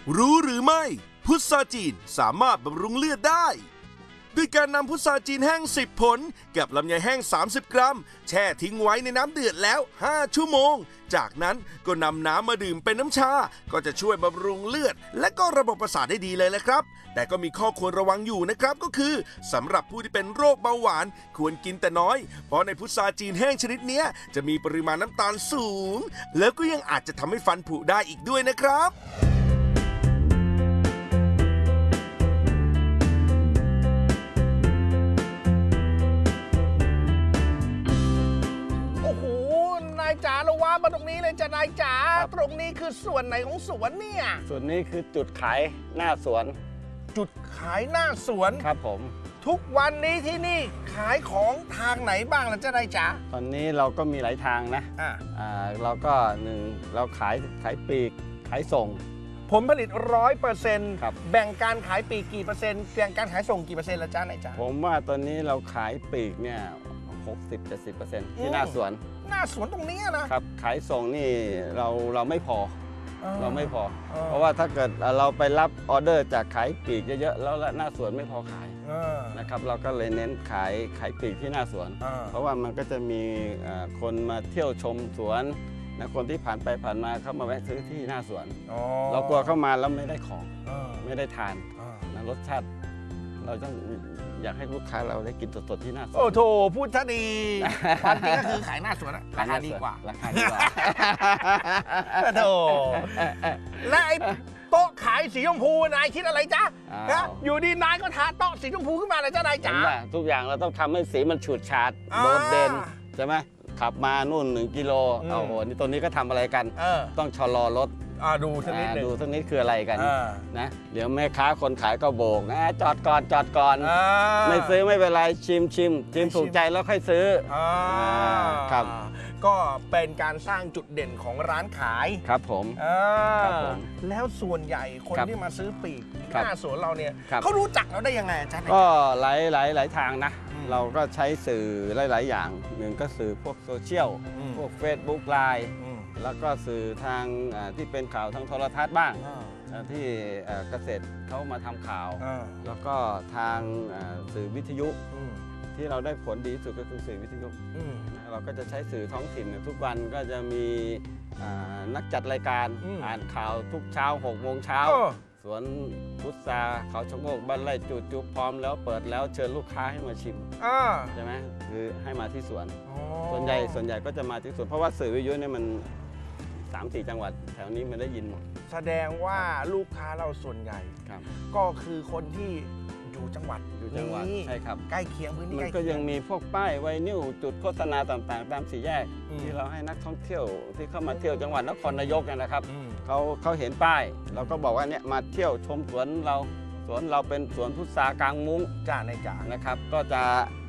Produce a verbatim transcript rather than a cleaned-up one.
รู้หรือไม่พุทราจีนสามารถบำรุงเลือดได้ด้วยการนำพุทราจีนแห้งสิบผลกับลำไยแห้งสามสิบกรัมแช่ทิ้งไว้ในน้ำเดือดแล้วห้าชั่วโมงจากนั้นก็นำน้ำมาดื่มเป็นน้ำชาก็จะช่วยบำรุงเลือดและก็ระบบประสาทได้ดีเลยแหละครับแต่ก็มีข้อควรระวังอยู่นะครับก็คือสำหรับผู้ที่เป็นโรคเบาหวานควรกินแต่น้อยเพราะในพุทราจีนแห้งชนิดนี้จะมีปริมาณน้ำตาลสูงแล้วก็ยังอาจจะทำให้ฟันผุได้อีกด้วยนะครับจ๋าเราว่ามาตรงนี้เลยจ้ะนายจ๋าตรงนี้คือส่วนไหนของสวนเนี่ยส่วนนี้คือจุดขายหน้าสวนจุดขายหน้าสวนครับผมทุกวันนี้ที่นี่ขายของทางไหนบ้างล่ะจ้ะนายจ๋าตอนนี้เราก็มีหลายทางนะอ่าอ่าเราก็หนึ่งเราขายขายปลีกขายส่งผลผลิตร้อยเปอร์เซ็นต์แบ่งการขายปลีกกี่เปอร์เซ็นต์แบ่งการขายส่งกี่เปอร์เซ็นต์ละจ้านายจ๋าผมว่าตอนนี้เราขายปลีกเนี่ยหกสิบ เจ็ดสิบเปอร์เซ็นต์ที่หน้าสวนหน้าสวนตรงนี้นะครับขายส่งนี่เราเราไม่พอเราไม่พอเพราะว่าถ้าเกิดเราไปรับออเดอร์จากขายปลีกเยอะๆแล้วหน้าสวนไม่พอขายนะครับเราก็เลยเน้นขายขายปลีกที่หน้าสวนเพราะว่ามันก็จะมีคนมาเที่ยวชมสวนนะคนที่ผ่านไปผ่านมาเข้ามาแวะซื้อที่หน้าสวนเรากลัวเข้ามาแล้วไม่ได้ของไม่ได้ทานนะรสชาติเราต้องอยากให้ลูกค้าเราได้กินสดๆที่หน้าสวนโอ้โถพูดซะดีความจริงก็คือขายหน้าสวนราคาดีกว่าราคาดีกว่าโถและไอ้โต๊ะขายสีชมพูนายคิดอะไรจ๊ะอยู่ดีนายก็ทาโต๊ะสีชมพูขึ้นมาเลยจ้านายจ๋าทุกอย่างเราต้องทำให้สีมันฉูดฉาดโดดเด่นใช่ไหมขับมานู่นหนึ่งกิโลโอ้โหนี่ตัวนี้ก็ทำอะไรกันต้องชะลอรถดูสักนิดดูสักนิดคืออะไรกันนะเดี๋ยวแม่ค้าคนขายก็โบกนะจอดก่อนจอดก่อนไม่ซื้อไม่เป็นไรชิมชิมชิมถูกใจแล้วค่อยซื้อครับก็เป็นการสร้างจุดเด่นของร้านขายครับผมแล้วส่วนใหญ่คนที่มาซื้อปีกหน้าสวนเราเนี่ยเขารู้จักเราได้ยังไงอาจารย์ก็หลายหลายหลายทางนะเราก็ใช้สื่อหลายๆอย่างหนึ่งก็สื่อพวกโซเชียลพวก Facebook ไลน์แล้วก็สื่อทางที่เป็นข่าวทางโทรทัศน์บ้างที่เกษตรเขามาทำข่าวแล้วก็ทางสื่อวิทยุที่เราได้ผลดีสุดก็คือสื่อวิทยุเราก็จะใช้สื่อท้องถิ่นทุกวันก็จะมีนักจัดรายการอ่านข่าวทุกเช้าหกโมงเช้าสวนพุทราเขาชะโงกบ้านไร่จุดจุพร้อมแล้วเปิดแล้วเชิญลูกค้าให้มาชิมใช่ไหมคือให้มาที่สวนส่วนใหญ่ส่วนใหญ่ก็จะมาที่สวนเพราะว่าสื่อวิทยุเนี่ยมันสามสี่จังหวัดแถวนี้มันได้ยินหมดแสดงว่าลูกค้าเราส่วนใหญ่ก็คือคนที่อยู่จังหวัดอยู่จังหวัดใช่ครับใกล้เคียงพื้นที่มันก็ยังมีพวกป้ายไวนิลจุดโฆษณาต่างๆตามสี่แยกที่เราให้นักท่องเที่ยวที่เข้ามาเที่ยวจังหวัดนครนายกนะครับเขาเขาเห็นป้ายเราก็บอกว่าเนี่ยมาเที่ยวชมสวนเราสวนเราเป็นสวนพุทรากลางมุ้งจ้าในจ่านะครับก็จะ